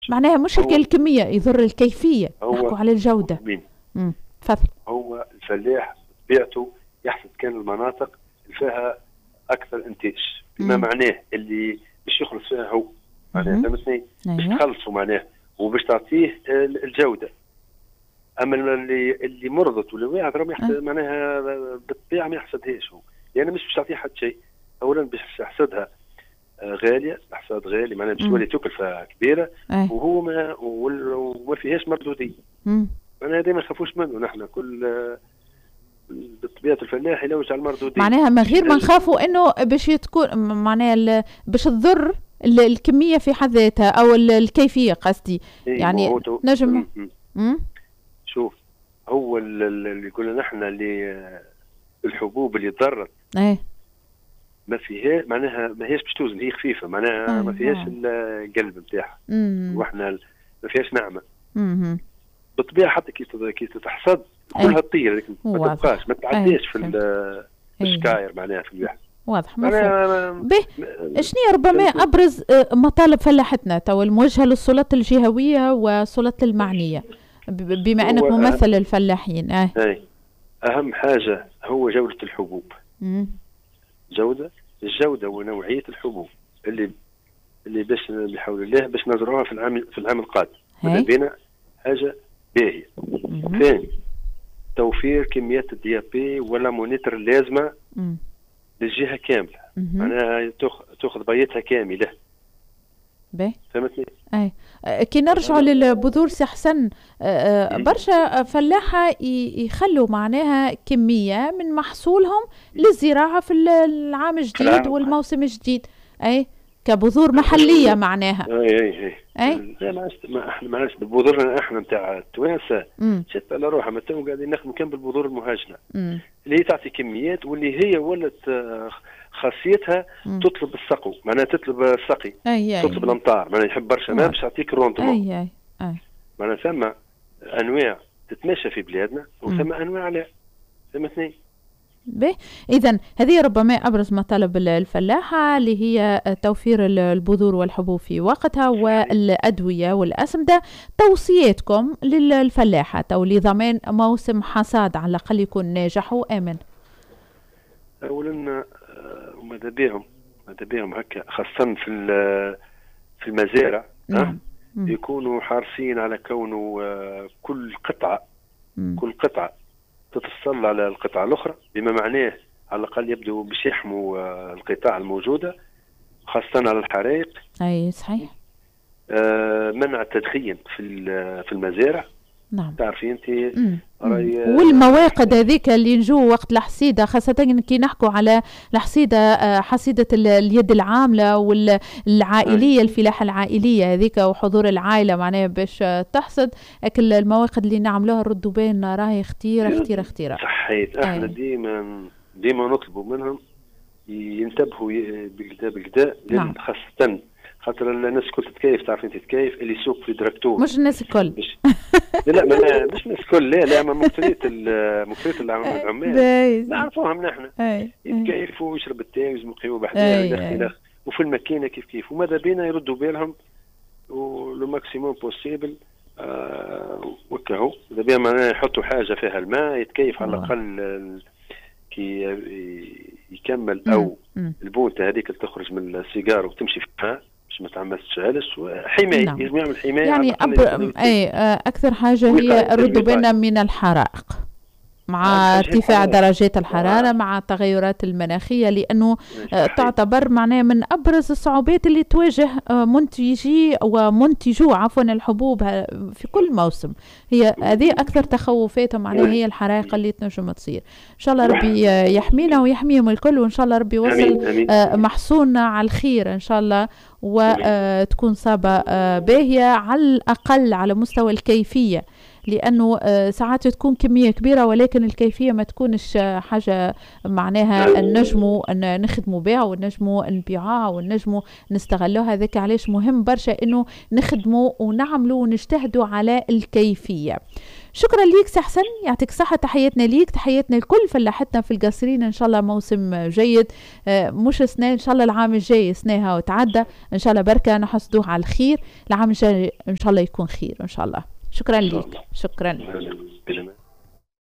معناها مش الكمية يضر الكيفية، نحكوا على الجودة. تفضل. هو الفلاح بطبيعته يحصد كان المناطق اللي فيها أكثر إنتاج، بما معناه اللي باش يخلص فيها هو معناها فهمتني، باش تخلصوا معناها وباش تعطيه الجودة. أما اللي مرضت ولا واحد راهم يحصد معناها بالطبيعة ما يحصدهاش هو، يعني مش باش تعطيه حتى شيء. أولا باش يحصدها غالية، احصاد غالي معناها باش تولي تكلفة كبيرة وهو ما فيهاش مردودية. معناها هذا ما نخافوش منه نحن كل بطبيعة الفلاح يلوج على المردودية. معناها ما غير ما نخافوا انه باش تكون معناها باش تضر الكمية في حد ذاتها او الكيفية قصدي. يعني نجم شوف هو اللي قلنا نحن اللي الحبوب اللي ضرت ما فيها معناها ما هيش باش توزن، هي خفيفه معناها ما فيهاش القلب نتاعها واحنا ما فيهاش نعمه. بالطبيعه حتى كي تتحصد كلها تطير لكن ما تبقاش ما تعديش في الشكاير معناها في الواحد. واضح مفهوم. شنو ربما ابرز مطالب فلاحتنا تو الموجهه للسلطات الجهويه والسلطات المعنيه بما انك ممثل الفلاحين؟ اهم حاجه هو جوده الحبوب. الجودة ونوعية الحبوب اللي باش بحول الله باش نزرعوها في العام القادم. ماذا بينا حاجة باهية. ثاني توفير كميات الدي بي ولا مونيتر اللازمة للجهة كاملة، معناها تاخذ بيتها كاملة. فهمتني؟ كي نرجعوا للبذور سي حسن، برشا فلاحة يخلوا معناها كمية من محصولهم للزراعة في العام الجديد والموسم الجديد، كبذور محلية معناها. ما احنا معناش ببذورنا احنا نتاع التوانسة شت على روحها، ما تو قاعدين نخدموا كان بالبذور المهاجنة اللي هي تعطي كميات واللي هي ولت خاصيتها تطلب السقو، معناها تطلب السقي، تطلب الامطار، معناها يحب برشا ماء باش يعطيك الروندمون. معناها ثم انواع تتماشى في بلادنا وثم انواع لا. فهمتني؟ إذن هذه ربما أبرز مطالب الفلاحة اللي هي توفير البذور والحبوب في وقتها والأدوية والأسمدة. توصياتكم للفلاحة أو لضمان موسم حصاد على الأقل يكون ناجح وآمن؟ أولا ماذا بهم هكا خاصة في المزارع يكونوا حريصين على كونه كل قطعة تتصل على القطعة الأخرى، بما معناه على الأقل يبدو باش يحموا القطاع الموجودة خاصة على الحرائق. صحيح. منع التدخين في المزارع. نعم. تعرفي انت والمواقد هذيك اللي نجو وقت الحصيده، خاصه كي نحكوا على الحصيده حصيده اليد العامله والعائليه، الفلاحه العائليه هذيك وحضور العائله معناها باش تحصد، لكن المواقد اللي نعملوها نردوا بالنا راهي خطيره. صحيت. احنا ديما نطلبوا منهم ينتبهوا بالكدا. نعم. خاصه خاطر الناس الكل تتكيف، تعرف انت تتكيف اللي يسوق في دراكتور، مش الناس الكل. لا مش الناس الكل، لا ما مكتريت العمال نعرفوهم نحن يتكيف ويشرب التاي ويزم قيوه بحذاه وفي الماكينه كيف وماذا بينا يردوا بالهم ولو ماكسيموم بوسيبل. وكهو اذا بينا معناها يحطوا حاجه فيها الماء يتكيف على الاقل كي يكمل او البوته هذيك اللي تخرج من السيجار وتمشي فيها باش ما تعملش عالش وحمايه. نعم. يجب يعمل حمايه يعني اكثر حاجه هي الرد بالنا من الحرائق مع ارتفاع درجات الحرارة مع التغيرات المناخية، لأنه تعتبر معناه من أبرز الصعوبات اللي تواجه منتجو الحبوب في كل موسم. هي هذه أكثر تخوفاتهم معناه هي الحرائق اللي تنجم تصير. إن شاء الله ربي يحمينا ويحميهم الكل، وإن شاء الله ربي يوصل محصولنا على الخير إن شاء الله، وتكون صابة باهية على الأقل على مستوى الكيفية، لأنه ساعات تكون كمية كبيرة ولكن الكيفية ما تكونش حاجة معناها نجمو نخدموا بها ونجمو نبيعها ونجمو نستغلوها. هذاك علاش مهم برشا إنه نخدموا ونعملوا ونجتهدوا على الكيفية. شكرا ليك سي حسن، يعطيك الصحة. تحياتنا ليك، تحياتنا لكل فلاحتنا في القصرين. ان شاء الله موسم جيد، مش سنة، ان شاء الله العام الجاي سناها وتعدى ان شاء الله، بركة نحسدوه على الخير. العام الجاي ان شاء الله يكون خير ان شاء الله. شكرا ليك، شكرا.